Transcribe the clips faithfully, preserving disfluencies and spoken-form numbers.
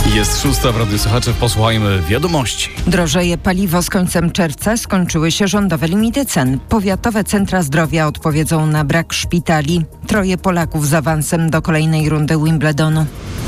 Jest szósta w Radiu Słuchaczy. Posłuchajmy wiadomości. Drożeje paliwo. Z końcem czerwca skończyły się rządowe limity cen. Powiatowe centra zdrowia odpowiedzą na brak szpitali. Troje Polaków z awansem do kolejnej rundy Wimbledonu.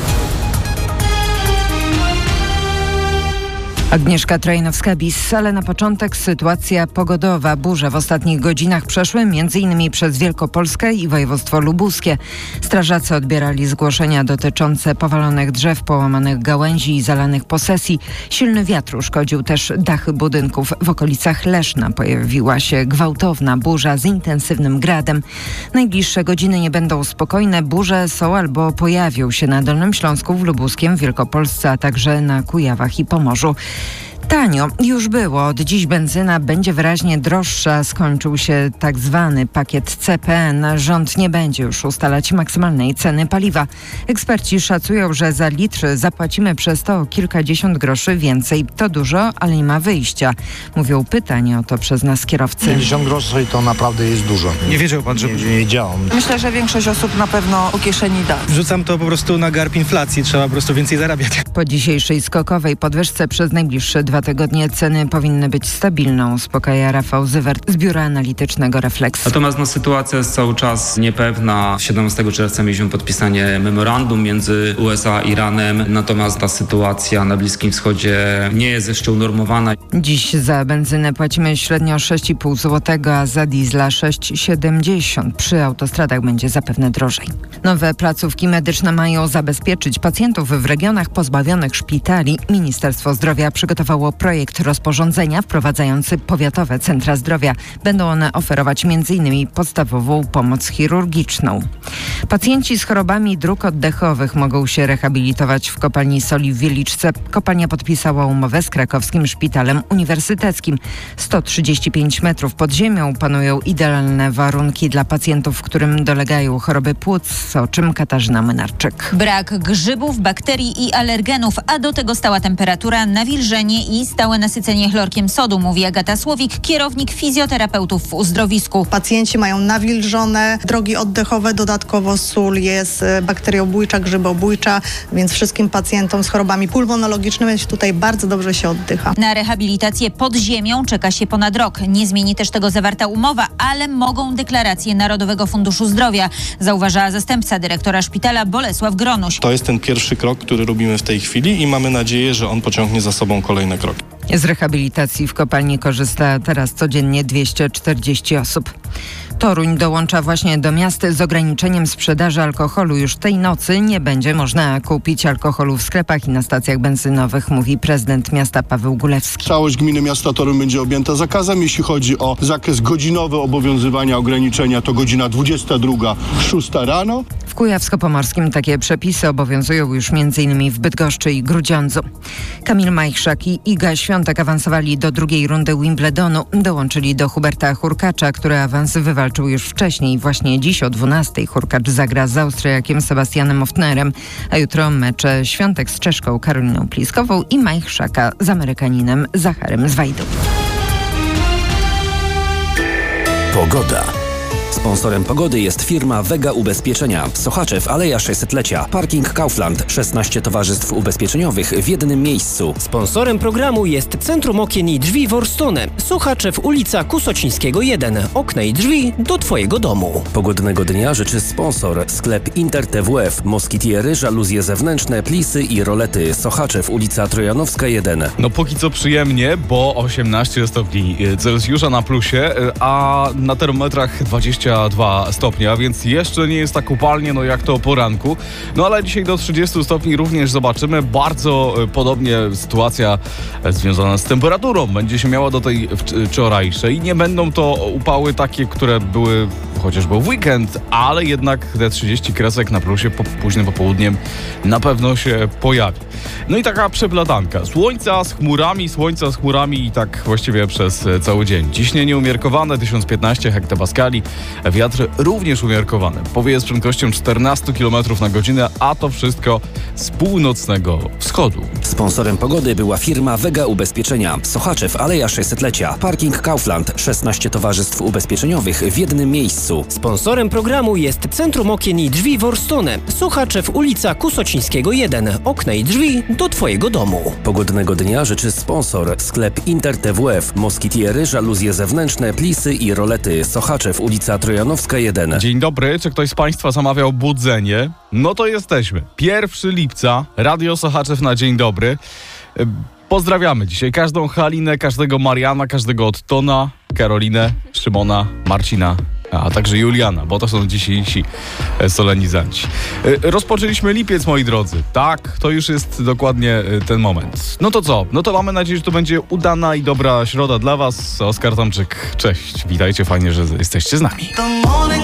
Agnieszka Trajnowska-Bis, ale na początek sytuacja pogodowa. Burze w ostatnich godzinach przeszły między innymi przez Wielkopolskę i województwo lubuskie. Strażacy odbierali zgłoszenia dotyczące powalonych drzew, połamanych gałęzi i zalanych posesji. Silny wiatr uszkodził też dachy budynków. W okolicach Leszna pojawiła się gwałtowna burza z intensywnym gradem. Najbliższe godziny nie będą spokojne. Burze są albo pojawią się na Dolnym Śląsku, w Lubuskiem, Wielkopolsce, a także na Kujawach i Pomorzu. Tanio już było. Od dziś benzyna będzie wyraźnie droższa. Skończył się tak zwany pakiet C P N. Rząd nie będzie już ustalać maksymalnej ceny paliwa. Eksperci szacują, że za litr zapłacimy przez to o kilkadziesiąt groszy więcej. To dużo, ale nie ma wyjścia. Mówią pytanie o to przez nas kierowcy. pięćdziesiąt groszy to naprawdę jest dużo. Nie wiedział pan, że... Nie, nie wiedziałem. Myślę, że większość osób na pewno po kieszeni da. Wrzucam to po prostu na garb inflacji. Trzeba po prostu więcej zarabiać. Po dzisiejszej skokowej podwyżce przez najbliższe dwa tygodnie ceny powinny być stabilne, uspokaja Rafał Zywert z Biura Analitycznego Refleks. Natomiast no, sytuacja jest cały czas niepewna. siedemnastego czerwca mieliśmy podpisanie memorandum między U S A a Iranem, natomiast ta sytuacja na Bliskim Wschodzie nie jest jeszcze unormowana. Dziś za benzynę płacimy średnio sześć i pół złotego, a za diesla sześć siedemdziesiąt. Przy autostradach będzie zapewne drożej. Nowe placówki medyczne mają zabezpieczyć pacjentów w regionach pozbawionych szpitali. Ministerstwo Zdrowia przygotowało projekt rozporządzenia wprowadzający powiatowe centra zdrowia. Będą one oferować między innymi podstawową pomoc chirurgiczną. Pacjenci z chorobami dróg oddechowych mogą się rehabilitować w kopalni soli w Wieliczce. Kopalnia podpisała umowę z Krakowskim Szpitalem Uniwersyteckim. sto trzydzieści pięć metrów pod ziemią panują idealne warunki dla pacjentów, którym dolegają choroby płuc, o czym Katarzyna Mynarczyk. Brak grzybów, bakterii i alergenów, a do tego stała temperatura, nawilżenie i stałe nasycenie chlorkiem sodu, mówi Agata Słowik, kierownik fizjoterapeutów w uzdrowisku. Pacjenci mają nawilżone drogi oddechowe, dodatkowo sól jest bakteriobójcza, grzybobójcza, więc wszystkim pacjentom z chorobami pulmonologicznymi tutaj bardzo dobrze się oddycha. Na rehabilitację pod ziemią czeka się ponad rok. Nie zmieni też tego zawarta umowa, ale mogą deklaracje Narodowego Funduszu Zdrowia, zauważa zastępca dyrektora szpitala Bolesław Gronuś. To jest ten pierwszy krok, który robimy w tej chwili i mamy nadzieję, że on pociągnie za sobą kolejne kroki. Z rehabilitacji w kopalni korzysta teraz codziennie dwieście czterdzieści osób. Toruń dołącza właśnie do miast z ograniczeniem sprzedaży alkoholu. Już tej nocy nie będzie można kupić alkoholu w sklepach i na stacjach benzynowych, mówi prezydent miasta Paweł Gulewski. Całość gminy miasta Toruń będzie objęta zakazem. Jeśli chodzi o zakres godzinowy obowiązywania ograniczenia, to godzina dwudziesta druga, szósta rano. W Kujawsko-Pomorskim takie przepisy obowiązują już m.in. w Bydgoszczy i Grudziądzu. Kamil Majchrzak i Iga Świątek awansowali do drugiej rundy Wimbledonu. Dołączyli do Huberta Hurkacza, który awans wywalczył już wcześniej. Właśnie dziś o dwunastej Hurkacz zagra z Austriakiem Sebastianem Ofnerem, a jutro mecze Świątek z Czeszką Karoliną Pliskową i Majchrzaka z Amerykaninem Zacharem Zwajdą. Pogoda. Sponsorem pogody jest firma Vega Ubezpieczenia. Sochaczew, Aleja sześćsetlecia. Parking Kaufland. szesnaście towarzystw ubezpieczeniowych w jednym miejscu. Sponsorem programu jest Centrum Okien i Drzwi Worstone. Sochaczew, ulica Kusocińskiego jeden. Okna i drzwi do Twojego domu. Pogodnego dnia życzy sponsor. Sklep Inter T W F. Moskitiery, żaluzje zewnętrzne, plisy i rolety. Sochaczew, ulica Trojanowska jeden. No póki co przyjemnie, bo osiemnaście stopni Celsjusza na plusie, a na termometrach dwadzieścia dwa stopnia, więc jeszcze nie jest tak upalnie, no jak to o poranku. No ale dzisiaj do trzydziestu stopni również zobaczymy. Bardzo podobnie sytuacja związana z temperaturą będzie się miała do tej wczorajszej. Nie będą to upały takie, które były chociażby w weekend, ale jednak te trzydzieści kresek na plusie po, późnym popołudniem na pewno się pojawi. No i taka przeblatanka. Słońca z chmurami, słońca z chmurami i tak właściwie przez cały dzień. Ciśnienie umiarkowane tysiąc piętnaście hektopaskali. Wiatr również umiarkowany. Powieje z prędkością czternaście kilometrów na godzinę, a to wszystko z północnego wschodu. Sponsorem pogody była firma Vega Ubezpieczenia. Sochaczew, Aleja sześćsetlecia. Parking Kaufland. szesnaście towarzystw ubezpieczeniowych w jednym miejscu. Sponsorem programu jest Centrum Okien i Drzwi Worstone. Sochaczew, ulica Kusocińskiego jeden. Okna i drzwi do Twojego domu. Pogodnego dnia życzy sponsor. Sklep Inter T W F. Moskitiery, żaluzje zewnętrzne, plisy i rolety. Sochaczew, ulica Trojanowska jeden. Dzień dobry, czy ktoś z Państwa zamawiał budzenie? No to jesteśmy. pierwszego lipca, Radio Sochaczew na dzień dobry. Pozdrawiamy dzisiaj każdą Halinę, każdego Mariana, każdego Ottona, Karolinę, Szymona, Marcina, a także Juliana, bo to są dzisiejsi solenizanci. Rozpoczęliśmy lipiec, moi drodzy. Tak, to już jest dokładnie ten moment. No to co? No to mamy nadzieję, że to będzie udana i dobra środa dla Was. Oskar Tomczyk, cześć. Witajcie, fajnie, że jesteście z nami.